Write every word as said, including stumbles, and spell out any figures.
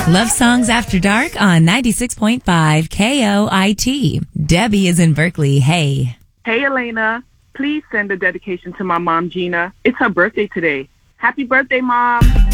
Love Songs After Dark on ninety-six point five K O I T. Debbie is in Berkeley. Hey. Hey, Elena. Please send a dedication to my mom, Gina. It's her birthday today. Happy birthday, Mom.